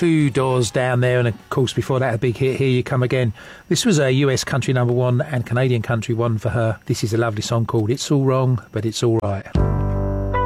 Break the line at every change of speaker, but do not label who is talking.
Two Doors Down There, and of course before that a big hit, Here You Come Again. This was a US country #1 and Canadian country one for her. This is a lovely song called It's All Wrong, But It's All Right.